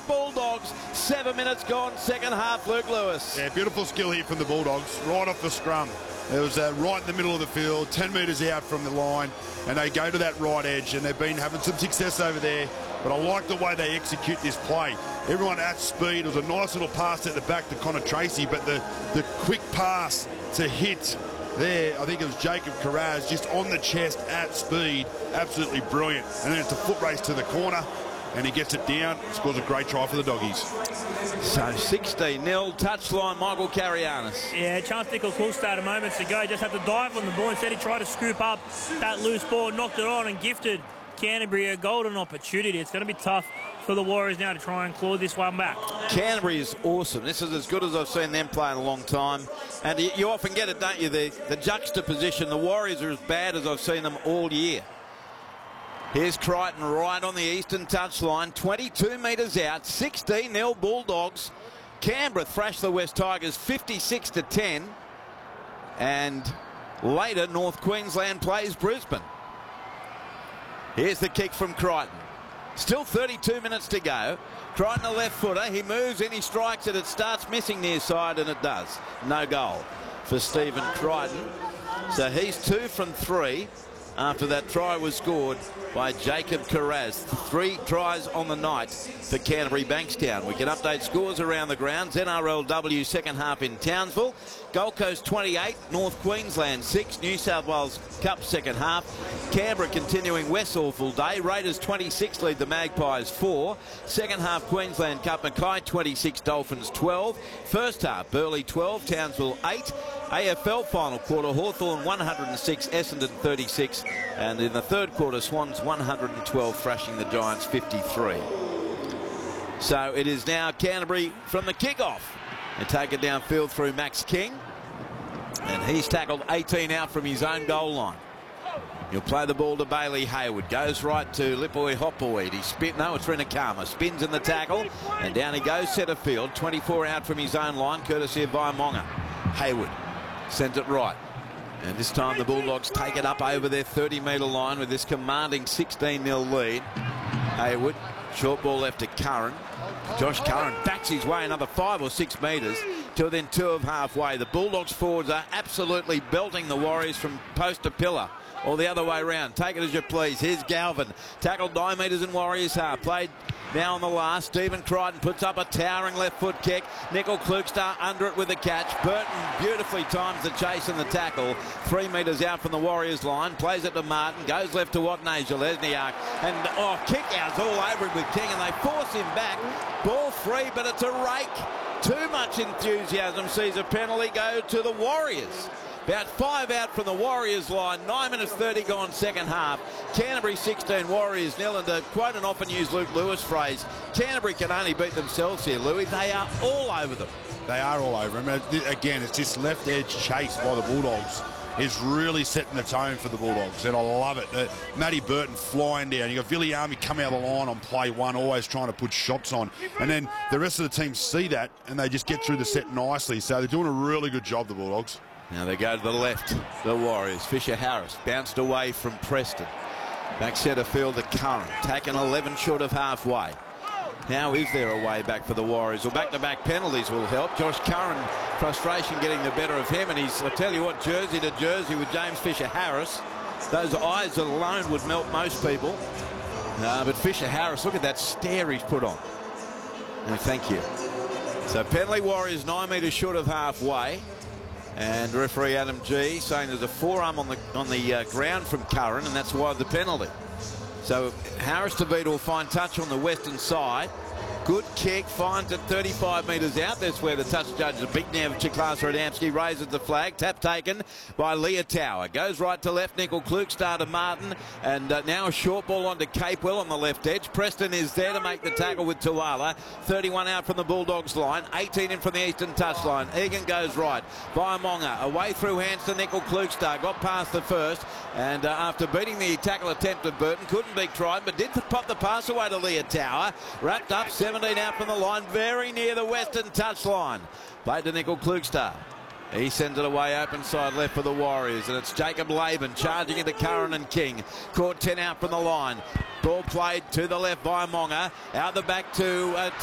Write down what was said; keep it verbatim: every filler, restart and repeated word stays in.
Bulldogs. Seven minutes gone, second half, Luke Lewis. Yeah, beautiful skill here from the Bulldogs, right off the scrum. It was uh, right in the middle of the field, ten metres out from the line, and they go to that right edge, and they've been having some success over there. But I like the way they execute this play. Everyone at speed. It was a nice little pass at the back to Connor Tracy, but the, the quick pass to hit there, I think it was Jacob Carraz, just on the chest at speed. Absolutely brilliant. And then it's a foot race to the corner, and he gets it down, scores a great try for the Doggies. So sixteen nil, touchline, Michael Carianis. Yeah, Chance Nickel-Cook started moments ago, just had to dive on the ball. Instead he tried to scoop up that loose ball, knocked it on and gifted Canterbury a golden opportunity. It's going to be tough for the Warriors now to try and claw this one back. Canterbury is awesome. This is as good as I've seen them play in a long time. And you, you often get it, don't you, the, the juxtaposition. The Warriors are as bad as I've seen them all year. Here's Crichton right on the eastern touchline, twenty-two metres out, sixteen nil Bulldogs. Canberra thrashed the West Tigers fifty-six to ten. And later, North Queensland plays Brisbane. Here's the kick from Crichton. Still thirty-two minutes to go. Crichton a left footer. He moves in, he strikes it. It starts missing near side, and it does. No goal for Stephen Crichton. So he's two from three after that try was scored by Jacob Carraz. Three tries on the night for Canterbury Bankstown. We can update scores around the grounds. N R L W second half in Townsville. Gold Coast twenty-eight, North Queensland six, New South Wales Cup second half. Canberra continuing West Awful Day. Raiders twenty-six lead the Magpies four. Second half Queensland Cup, Mackay twenty-six, Dolphins twelve. First half Burleigh twelve, Townsville eight. A F L final quarter, Hawthorn one hundred six, Essendon thirty-six. And in the third quarter, Swans one hundred twelve, thrashing the Giants fifty-three. So it is now Canterbury from the kick-off. They take it downfield through Max King. And he's tackled eighteen out from his own goal line. He'll play the ball to Bailey Hayward. Goes right to Lipoi Hopperweed. He spin, no, it's Renakama. Spins in the tackle. And down he goes, centre field. twenty-four out from his own line, courtesy of Vaimonga. Hayward sends it right. And this time the Bulldogs take it up over their thirty metre line with this commanding sixteen nil lead. Hayward, short ball left to Curran. Josh Curran backs his way another five or six metres to within two of halfway. The Bulldogs forwards are absolutely belting the Warriors from post to pillar, or the other way around. Take it as you please. Here's Galvin. Tackled nine metres in Warriors half. Played now on the last. Stephen Crichton puts up a towering left foot kick. Nickel-Klukstar under it with the catch. Burton beautifully times the chase and the tackle. Three metres out from the Warriors line. Plays it to Martin. Goes left to Watney Jelezniak. And oh, kick outs all over him with King, and they force him back. Ball free, but it's a rake. Too much enthusiasm sees a penalty go to the Warriors. About five out from the Warriors line. nine minutes thirty gone second half. Canterbury sixteen, Warriors nil. And to quote an often used Luke Lewis phrase, Canterbury can only beat themselves here, Louis. They are all over them. They are all over them. Again, it's this left edge chase by the Bulldogs is really setting the tone for the Bulldogs, and I love it. Uh, Matty Burton flying down. You got Viliami coming out of the line on play one, always trying to put shots on. And then the rest of the team see that, and they just get through the set nicely. So they're doing a really good job, the Bulldogs. Now they go to the left, the Warriors. Fisher Harris bounced away from Preston. Back centre field to Curran, taking eleven short of halfway. Now is there a way back for the Warriors? Well, back-to-back penalties will help. Josh Curran, frustration getting the better of him, and he's, I tell you what, jersey to jersey with James Fisher Harris. Those eyes alone would melt most people. Uh, but Fisher Harris, look at that stare he's put on. And thank you. So penalty Warriors nine metres short of halfway. And referee Adam G saying there's a forearm on the on the uh, ground from Curran, and that's why the penalty. So Harris Tavita will find touch on the western side. Good kick, finds it thirty-five metres out. That's where the touch judge, the big now of Chiklas Radamski, raises the flag. Tap taken by Leah Tower. Goes right to left, Nickel-Klukstar to Martin. And uh, now a short ball onto Capewell on the left edge. Preston is there to make the tackle with Tuala. thirty-one out from the Bulldogs line. eighteen in from the eastern touchline. Egan goes right. Vaimonga away through hands to Nickel-Klukstar. Got past the first. And uh, after beating the tackle attempt of Burton, couldn't be tried, but did pop the pass away to Leah Tower. Wrapped up, seventeen out from the line, very near the western touchline. Played to Nickel-Klukstar. He sends it away open side left for the Warriors, and it's Jacob Laban charging into Curran and King. Caught ten out from the line. Ball played to the left by Monga. Out the back to uh,